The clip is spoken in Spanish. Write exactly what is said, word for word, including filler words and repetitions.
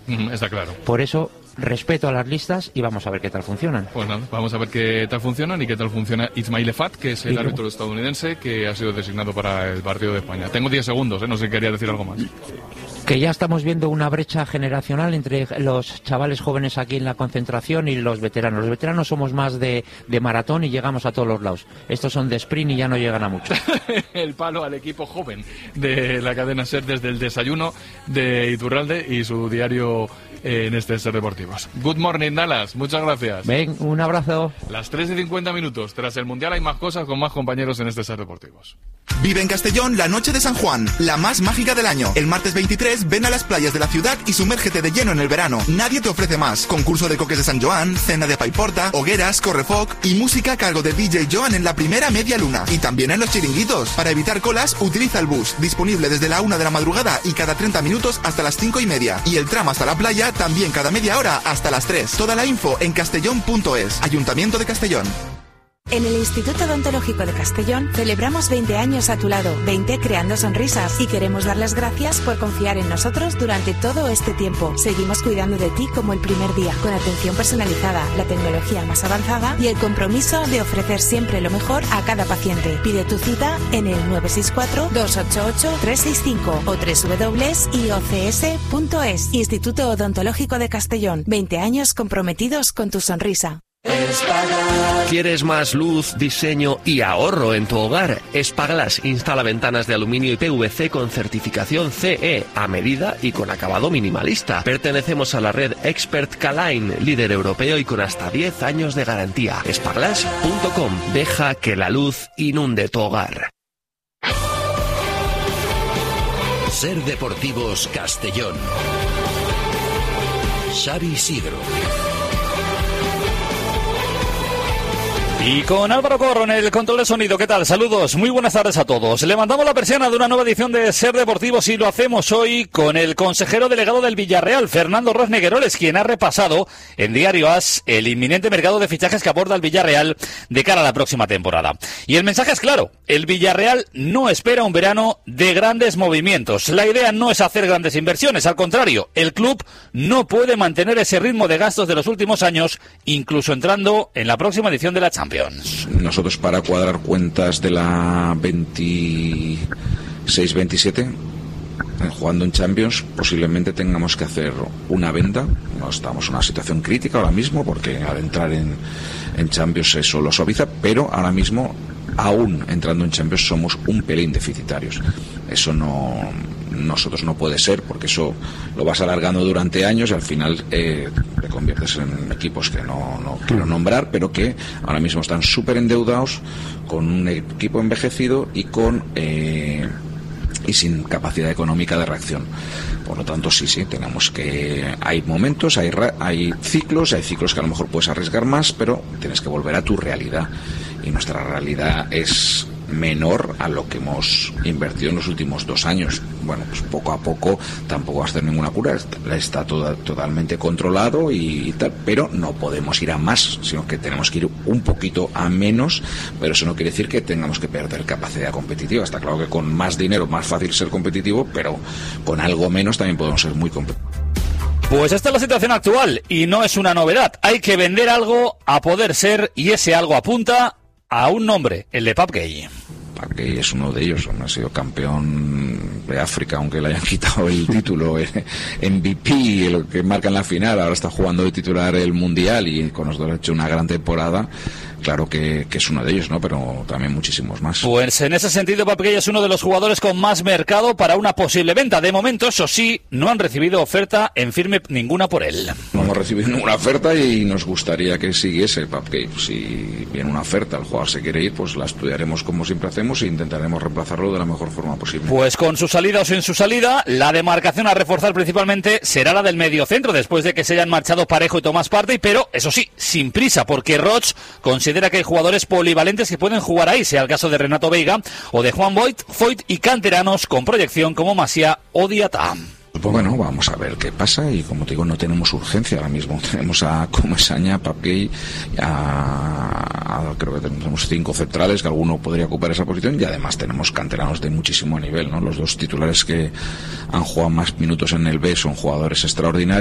Mm, está claro. Por eso, respeto a las listas y vamos a ver qué tal funcionan. Pues nada, vamos a ver qué tal funcionan y qué tal funciona Ismail Efat, que es el árbitro estadounidense que ha sido designado para el partido de España. Tengo diez segundos, ¿eh? No sé si quería decir algo más. Que ya estamos viendo una brecha generacional entre los chavales jóvenes aquí en la concentración y los veteranos. Los veteranos somos más de, de maratón y llegamos a todos los lados. Estos son de sprint y ya no llegan a mucho. El palo al equipo joven de la cadena SER desde el desayuno de Iturralde y su diario en este SER Deportivos. Good morning, Dallas. Muchas gracias. Ven, un abrazo. Las tres y cincuenta minutos. Tras el Mundial hay más cosas con más compañeros en este SER Deportivos. Vive en Castellón la noche de San Juan, la más mágica del año. El martes veintitrés ven a las playas de la ciudad y sumérgete de lleno en el verano. Nadie te ofrece más. Concurso de coques de San Joan, cena de paiporta, hogueras, correfoc y música a cargo de D J Joan en la primera media luna. Y también en los chiringuitos. Para evitar colas, utiliza el bus, disponible desde la una de la madrugada y cada treinta minutos hasta las cinco y media. Y el tram hasta la playa también cada media hora hasta las tres. Toda la info en castellón punto es. Ayuntamiento de Castellón. En el Instituto Odontológico de Castellón celebramos veinte años a tu lado, veinte creando sonrisas, y queremos dar las gracias por confiar en nosotros durante todo este tiempo. Seguimos cuidando de ti como el primer día, con atención personalizada, la tecnología más avanzada y el compromiso de ofrecer siempre lo mejor a cada paciente. Pide tu cita en el nueve seis cuatro, dos ocho ocho, tres seis cinco o doble u doble u doble u punto i o c s punto es. Instituto Odontológico de Castellón, veinte años comprometidos con tu sonrisa. ¿Quieres más luz, diseño y ahorro en tu hogar? Espaglass instala ventanas de aluminio y P V C con certificación C E a medida y con acabado minimalista. Pertenecemos a la red Expert K-Line, líder europeo y con hasta diez años de garantía. Espaglass punto com. Deja que la luz inunde tu hogar. SER Deportivos Castellón. Xavi Isidro. Y con Álvaro Corro en el control de sonido. ¿Qué tal? Saludos, muy buenas tardes a todos. Levantamos la persiana de una nueva edición de SER Deportivos y lo hacemos hoy con el consejero delegado del Villarreal, Fernando Ros Negueroles, quien ha repasado en Diario As el inminente mercado de fichajes que aborda el Villarreal de cara a la próxima temporada. Y el mensaje es claro, el Villarreal no espera un verano de grandes movimientos. La idea no es hacer grandes inversiones, al contrario, el club no puede mantener ese ritmo de gastos de los últimos años, incluso entrando en la próxima edición de la Champions. Nosotros, para cuadrar cuentas de la veintiséis veintisiete, jugando en Champions, posiblemente tengamos que hacer una venta. No estamos en una situación crítica ahora mismo, porque al entrar en, en Champions eso lo suaviza, pero ahora mismo, aún entrando en Champions, somos un pelín deficitarios. Eso no... nosotros no puede ser, porque eso lo vas alargando durante años y al final eh, te conviertes en equipos que no, no quiero nombrar, pero que ahora mismo están súper endeudados, con un equipo envejecido y con eh, y sin capacidad económica de reacción. Por lo tanto, sí, sí, tenemos que... Hay momentos, hay, hay ciclos, hay ciclos que a lo mejor puedes arriesgar más, pero tienes que volver a tu realidad. Y nuestra realidad es menor a lo que hemos invertido en los últimos dos años. Bueno, pues poco a poco tampoco va a hacer ninguna cura, está, está todo, totalmente controlado y, y tal, pero no podemos ir a más, sino que tenemos que ir un poquito a menos, pero eso no quiere decir que tengamos que perder capacidad competitiva. Está claro que con más dinero más fácil ser competitivo, pero con algo menos también podemos ser muy competitivos. Pues esta es la situación actual y no es una novedad. Hay que vender algo a poder ser, y ese algo apunta a un nombre, el de Pape Gueye. Pape Gueye es uno de ellos, ha sido campeón de África, aunque le hayan quitado el título, M V P, el que marca en la final, ahora está jugando de titular el Mundial y con los dos ha hecho una gran temporada. Claro que, que es uno de ellos, ¿no? Pero también muchísimos más. Pues en ese sentido, Pape Gueye es uno de los jugadores con más mercado para una posible venta. De momento, eso sí, no han recibido oferta en firme ninguna por él. No hemos recibido ninguna oferta y nos gustaría que siguiese Pape Gueye. Si viene una oferta, el jugador se quiere ir, pues la estudiaremos como siempre hacemos e intentaremos reemplazarlo de la mejor forma posible. Pues con su salida o sin su salida, la demarcación a reforzar principalmente será la del mediocentro, después de que se hayan marchado Parejo y Tomás Partey, pero eso sí, sin prisa, porque Roch considera Considera que hay jugadores polivalentes que pueden jugar ahí, sea el caso de Renato Veiga o de Juan Voigt, Foyt y canteranos con proyección como Masia o Diatá. Pues bueno, vamos a ver qué pasa y como te digo, no tenemos urgencia ahora mismo. Tenemos a Comesaña, Pape Gueye, a, a, creo que tenemos cinco centrales, que alguno podría ocupar esa posición y además tenemos canteranos de muchísimo nivel, ¿no? Los dos titulares que han jugado más minutos en el B son jugadores extraordinarios.